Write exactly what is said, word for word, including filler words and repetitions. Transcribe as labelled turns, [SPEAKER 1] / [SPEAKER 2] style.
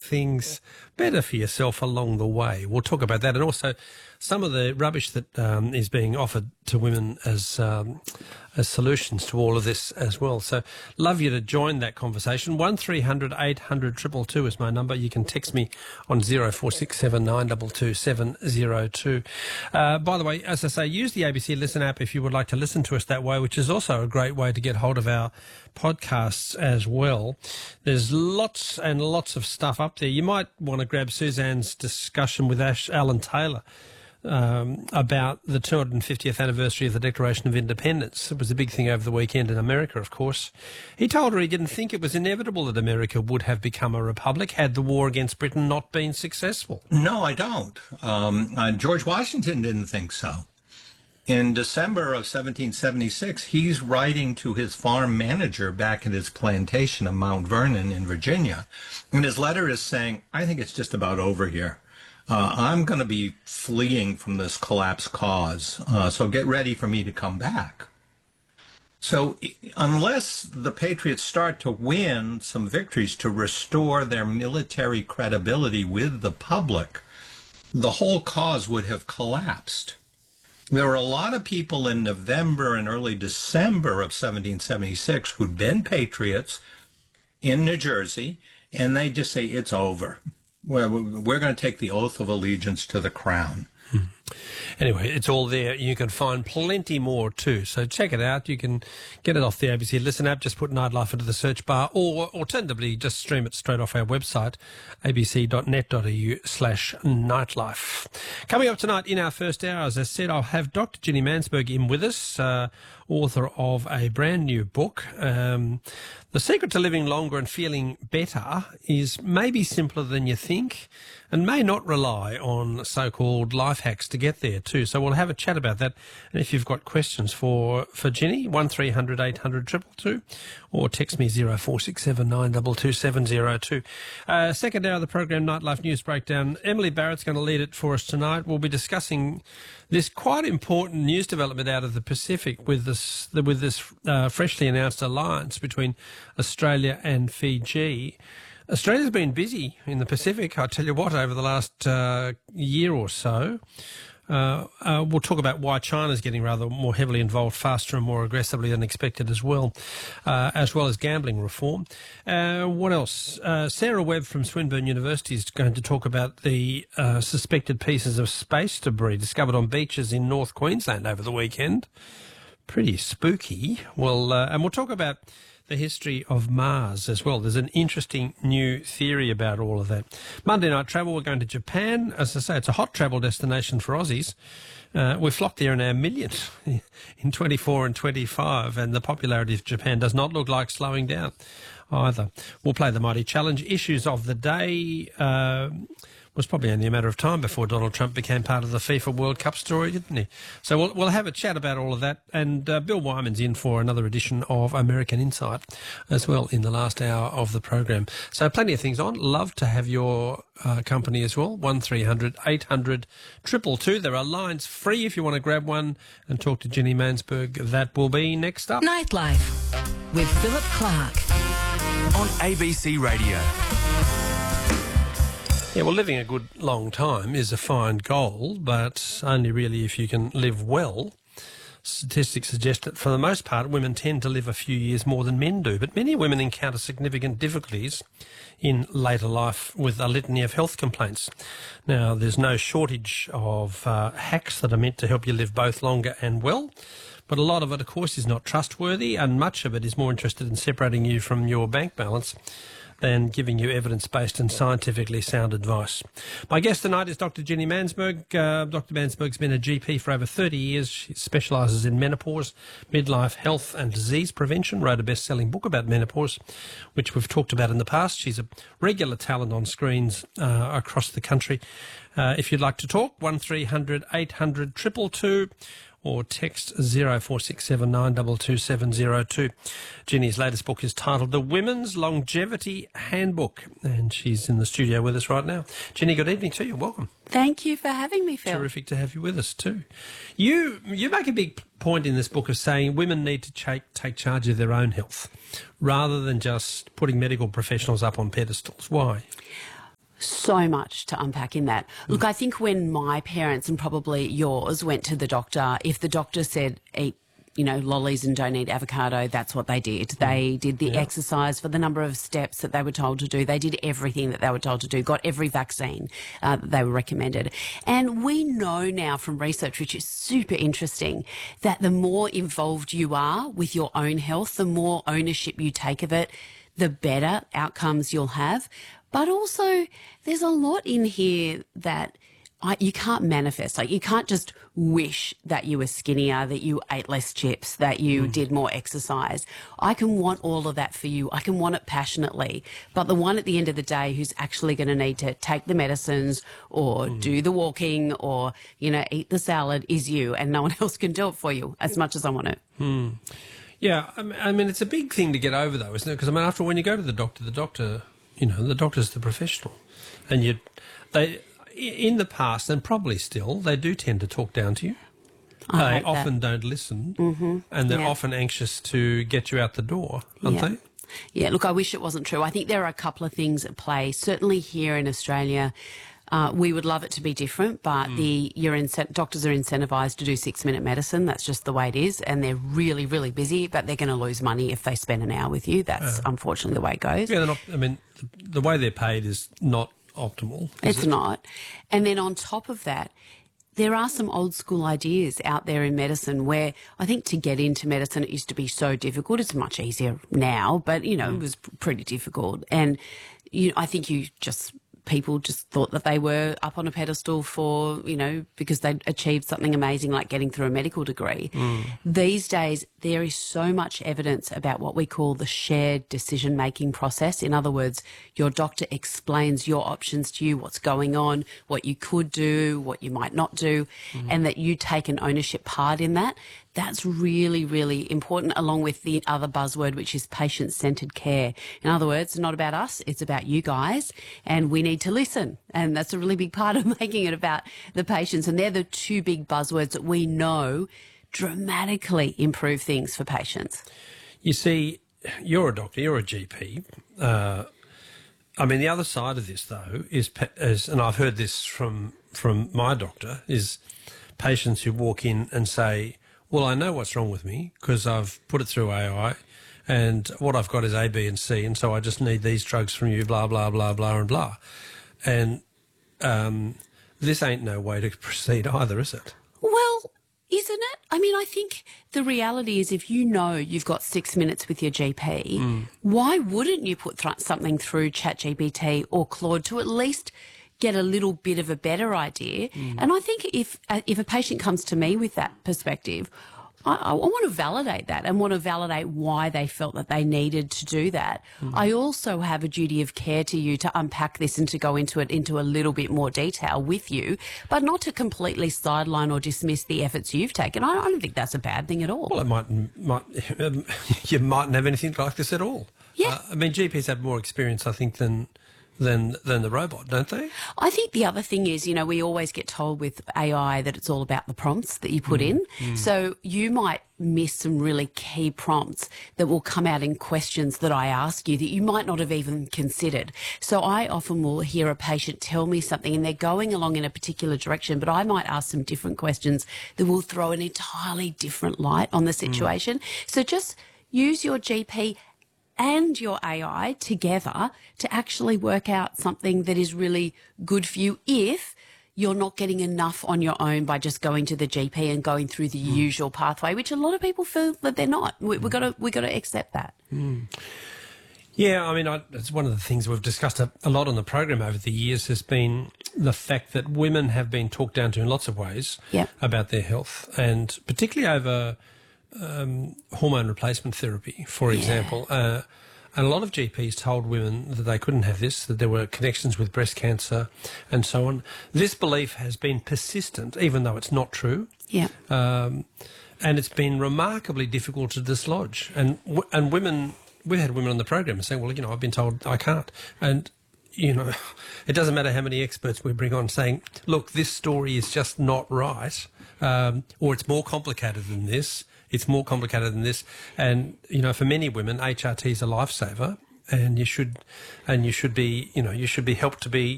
[SPEAKER 1] things better for yourself along the way. We'll talk about that, and also some of the rubbish that um, is being offered to women as um, as solutions to all of this as well. So love you to join that conversation. one three hundred eight hundred two two two is my number. You can text me on zero four six seven nine two two seven zero two. Uh, by the way, as I say, use the A B C Listen app if you would like to listen to us that way, which is also a great way to get hold of our podcasts as well. There's lots and lots of stuff up there. You might want to grab Suzanne's discussion with Ash Alan Taylor Um, about the two hundred fiftieth anniversary of the Declaration of Independence. It was a big thing over the weekend in America, of course. He told her he didn't think it was inevitable that America would have become a republic had the war against Britain not been successful.
[SPEAKER 2] No, I don't. Um, uh, George Washington didn't think so. In December of seventeen seventy-six, he's writing to his farm manager back at his plantation of Mount Vernon in Virginia, and his letter is saying, I think it's just about over here. Uh, I'm going to be fleeing from this collapse cause, uh, so get ready for me to come back. So unless the Patriots start to win some victories to restore their military credibility with the public, the whole cause would have collapsed. There were a lot of people in November and early December of seventeen seventy-six who'd been patriots in New Jersey, and they just say, it's over. Well, we're going to take the oath of allegiance to the crown.
[SPEAKER 1] Hmm. Anyway, it's all there. You can find plenty more too. So check it out. You can get it off the A B C Listen app. Just put Nightlife into the search bar, or alternatively, just stream it straight off our website, abc.net.au slash nightlife. Coming up tonight in our first hour, as I said, I'll have Doctor Ginny Mansberg in with us, uh, author of a brand new book. Um, the secret to living longer and feeling better is maybe simpler than you think, and may not rely on so-called life hacks to get there too. So we'll have a chat about that. And if you've got questions for, for Ginny, one three hundred eight hundred two two two, or text me zero four six seven nine two two seven zero two. Uh, second hour of the program, Nightlife News Breakdown. Emily Barrett's going to lead it for us tonight. We'll be discussing this quite important news development out of the Pacific with this, with this uh, freshly announced alliance between Australia and Fiji. Australia's been busy in the Pacific, I tell you what, over the last uh, year or so. Uh, uh, we'll talk about why China's getting rather more heavily involved, faster and more aggressively than expected as well, uh, as well as gambling reform. Uh, what else? Uh, Sarah Webb from Swinburne University is going to talk about the uh, suspected pieces of space debris discovered on beaches in North Queensland over the weekend. Pretty spooky. Well, uh, and we'll talk about the history of Mars as well. There's an interesting new theory about all of that. Monday Night Travel, we're going to Japan. As I say, it's a hot travel destination for Aussies. Uh, we flocked there in our millions in twenty-four and twenty-five, and the popularity of Japan does not look like slowing down either. We'll play the Mighty Challenge. Issues of the day. Uh, was probably only a matter of time before Donald Trump became part of the FIFA World Cup story, didn't he? So we'll, we'll have a chat about all of that. And uh, Bill Wyman's in for another edition of American Insight as well in the last hour of the program. So plenty of things on. Love to have your uh, company as well. one three hundred eight hundred two two two. There are lines free if you want to grab one and talk to Ginny Mansberg. That will be next up.
[SPEAKER 3] Nightlife with Philip Clark
[SPEAKER 4] on A B C Radio.
[SPEAKER 1] Yeah, well, living a good long time is a fine goal, but only really if you can live well. Statistics suggest that for the most part, women tend to live a few years more than men do, but many women encounter significant difficulties in later life with a litany of health complaints. Now, there's no shortage of uh, hacks that are meant to help you live both longer and well, but a lot of it, of course, is not trustworthy, and much of it is more interested in separating you from your bank balance than giving you evidence-based and scientifically sound advice. My guest tonight is Doctor Ginny Mansberg. Uh, Doctor Mansberg's been a G P for over thirty years. She specialises in menopause, midlife health and disease prevention, wrote a best-selling book about menopause, which we've talked about in the past. She's a regular talent on screens uh, across the country. Uh, if you'd like to talk, one three hundred eight hundred two two two, or text zero four six seven nine two two seven zero two. Ginny's latest book is titled The Women's Longevity Handbook, and she's in the studio with us right now. Ginny, good evening to you. Welcome.
[SPEAKER 5] Thank you for having me, Phil.
[SPEAKER 1] Terrific to have you with us too. You you make a big point in this book of saying women need to take, take charge of their own health rather than just putting medical professionals up on pedestals. Why?
[SPEAKER 5] So much to unpack in that. Look, I think when my parents and probably yours went to the doctor, if the doctor said eat, you know, lollies and don't eat avocado, that's what they did. They did the
[SPEAKER 1] Yeah.
[SPEAKER 5] exercise for the number of steps that they were told to do. They did everything that they were told to do, got every vaccine uh, that they were recommended. And we know now from research, which is super interesting, that the more involved you are with your own health, the more ownership you take of it, the better outcomes you'll have. But also, there's a lot in here that I, you can't manifest. Like, you can't just wish that you were skinnier, that you ate less chips, that you mm. did more exercise. I can want all of that for you. I can want it passionately. But the one at the end of the day who's actually going to need to take the medicines or mm. do the walking or, you know, eat the salad is you, and no one else can do it for you as much as I want it.
[SPEAKER 1] Mm. Yeah, I mean, I mean, it's a big thing to get over, though, isn't it? Because, I mean, after all, when you go to the doctor, the doctor, you know, the doctor's the professional. And you, they... in the past, and probably still, they do tend to talk down to you.
[SPEAKER 5] I
[SPEAKER 1] they often don't listen,
[SPEAKER 5] mm-hmm.
[SPEAKER 1] and they're
[SPEAKER 5] yeah.
[SPEAKER 1] often anxious to get you out the door, aren't
[SPEAKER 5] yeah.
[SPEAKER 1] they?
[SPEAKER 5] Yeah, look, I wish it wasn't true. I think there are a couple of things at play. Certainly here in Australia, uh, we would love it to be different, but mm. the you're incent- doctors are incentivised to do six-minute medicine. That's just the way it is, and they're really, really busy, but they're going to lose money if they spend an hour with you. That's uh, unfortunately the way it goes.
[SPEAKER 1] Yeah, they're not, I mean, the, the way they're paid is not optimal.
[SPEAKER 5] It's
[SPEAKER 1] it?
[SPEAKER 5] not. And then on top of that, there are some old school ideas out there in medicine where I think to get into medicine, it used to be so difficult. It's much easier now, but, you know, mm. it was pretty difficult. And you, I think you just... people just thought that they were up on a pedestal for, you know, because they'd achieved something amazing like getting through a medical degree. Mm. These days, there is so much evidence about what we call the shared decision-making process. In other words, your doctor explains your options to you, what's going on, what you could do, what you might not do, mm. and that you take an ownership part in that. That's really, really important, along with the other buzzword, which is patient-centred care. In other words, it's not about us, it's about you guys, and we need to listen. And that's a really big part of making it about the patients. And they're the two big buzzwords that we know dramatically improve things for patients.
[SPEAKER 1] You see, you're a doctor, you're a G P. Uh, I mean, the other side of this, though, is, is and I've heard this from, from my doctor, is patients who walk in and say, well, I know what's wrong with me because I've put it through A I and what I've got is A, B and C, and so I just need these drugs from you, blah, blah, blah, blah and blah. And um, this ain't no way to proceed either, is it?
[SPEAKER 5] Well, isn't it? I mean, I think the reality is if you know you've got six minutes with your G P, mm. why wouldn't you put th- something through ChatGPT or Claude to at least get a little bit of a better idea? Mm. And I think if uh, if a patient comes to me with that perspective, I, I want to validate that and want to validate why they felt that they needed to do that. Mm. I also have a duty of care to you to unpack this and to go into it into a little bit more detail with you, but not to completely sideline or dismiss the efforts you've taken. I, I don't think that's a bad thing at all.
[SPEAKER 1] Well, it might, might um, you mightn't have anything like this at all.
[SPEAKER 5] Yeah.
[SPEAKER 1] Uh, I mean, G Ps have more experience, I think, than... Than, than the robot, don't they?
[SPEAKER 5] I think the other thing is, you know, we always get told with A I that it's all about the prompts that you put mm, in. Mm. So you might miss some really key prompts that will come out in questions that I ask you that you might not have even considered. So I often will hear a patient tell me something and they're going along in a particular direction, but I might ask some different questions that will throw an entirely different light on the situation. Mm. So just use your G P and your A I together to actually work out something that is really good for you if you're not getting enough on your own by just going to the G P and going through the mm. usual pathway, which a lot of people feel that they're not. We, we've got to we got to accept that.
[SPEAKER 1] Mm. Yeah, I mean, I, it's one of the things we've discussed a, a lot on the program over the years has been the fact that women have been talked down to in lots of ways
[SPEAKER 5] yep.
[SPEAKER 1] about their health, and particularly over Um, hormone replacement therapy, for
[SPEAKER 5] yeah.
[SPEAKER 1] example. Uh, and a lot of G Ps told women that they couldn't have this, that there were connections with breast cancer and so on. This belief has been persistent, even though it's not true.
[SPEAKER 5] Yeah.
[SPEAKER 1] Um, and it's been remarkably difficult to dislodge. And w- and women, we've had women on the program saying, well, you know, I've been told I can't. And, you know, it doesn't matter how many experts we bring on saying, look, this story is just not right, um, or it's more complicated than this. It's more complicated than this, and you know, for many women, H R T is a lifesaver, and you should, and you should be, you know, you should be helped to be,